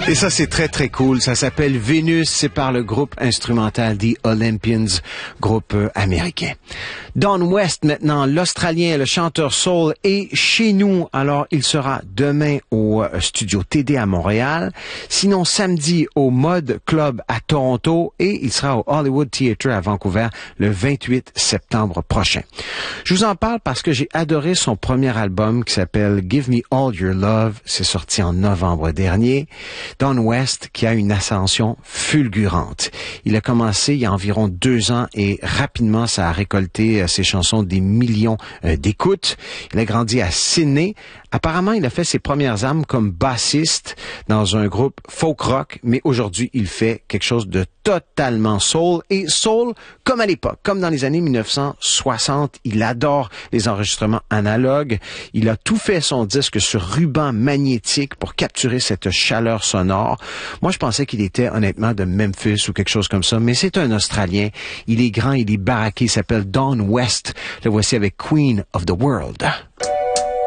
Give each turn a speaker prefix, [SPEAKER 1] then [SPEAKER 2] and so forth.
[SPEAKER 1] Et ça, c'est très, très cool. Ça s'appelle Vénus. C'est par le groupe instrumental The Olympians, groupe américain. Don West, maintenant, l'Australien, le chanteur soul, est chez nous. Alors, il sera demain au studio TD à Montréal. Sinon, samedi au Mod Club à Toronto. Et il sera au Hollywood Theatre à Vancouver le 28 septembre prochain. Je vous en parle parce que j'ai adoré son premier album qui s'appelle Give Me All Your Love. C'est sorti en novembre dernier. Don West qui a une ascension fulgurante. Il a commencé il y a environ 2 ans et rapidement ça a récolté ses chansons des millions d'écoutes. Il a grandi à Sydney. Apparemment, il a fait ses premières armes comme bassiste dans un groupe folk rock, mais aujourd'hui, il fait quelque chose de totalement soul. Et soul, comme à l'époque, comme dans les années 1960, il adore les enregistrements analogues. Il a tout fait son disque sur ruban magnétique pour capturer cette chaleur sonore. Moi, je pensais qu'il était honnêtement de Memphis ou quelque chose comme ça, mais c'est un Australien. Il est grand, il est baraqué, il s'appelle Don West. Le voici avec Queen of the World.